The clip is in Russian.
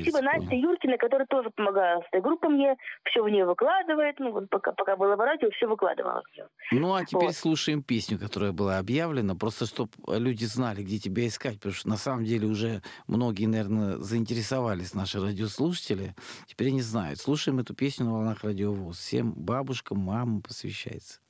спасибо Насте Юркиной, которая тоже помогала с этой группой мне, все в нее выкладывает. Ну, вот пока было в радио, все выкладывала. Ну, а теперь Вот. слушаем песню, которая была объявлена, просто чтобы люди знали, где тебя искать, потому что на самом деле уже многие, наверное, заинтересовались, наши радиослушатели. Теперь они знают. Слушаем эту песню на волнах Радио ВОС. Всем бабушкам, мамам посвящается.